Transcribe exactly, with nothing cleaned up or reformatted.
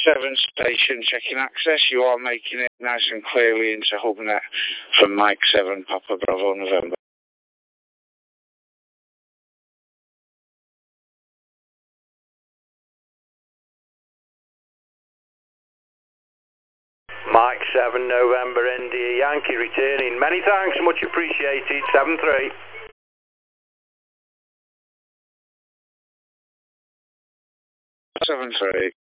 seven station checking access. You are making it nice and clearly into HubNet from Mike seven, Papa Bravo November. Mike seven, November, India Yankee returning. Many thanks, much appreciated. seven three. seven three.